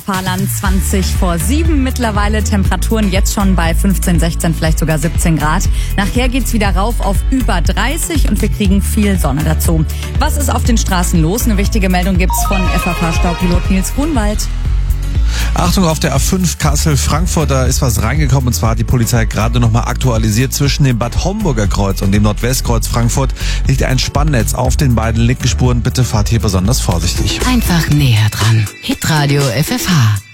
Nordrhein-Westfalen 20:07 mittlerweile. Temperaturen jetzt schon bei 15, 16, vielleicht sogar 17 Grad. Nachher geht's wieder rauf auf über 30 und wir kriegen viel Sonne dazu. Was ist auf den Straßen los? Eine wichtige Meldung gibt's von FAK-Staupilot Nils Grunwald. Achtung, auf der A5 Kassel-Frankfurt, da ist was reingekommen, und zwar hat die Polizei gerade nochmal aktualisiert. Zwischen dem Bad Homburger Kreuz und dem Nordwestkreuz Frankfurt liegt ein Spannnetz auf den beiden linken Spuren. Bitte fahrt hier besonders vorsichtig. Einfach näher dran. Hitradio FFH.